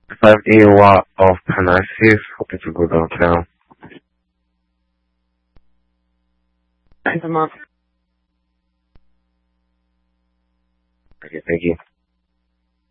If I've eaten a lot of panasis, hoping to go downtown. Thanks a month. Okay, thank you.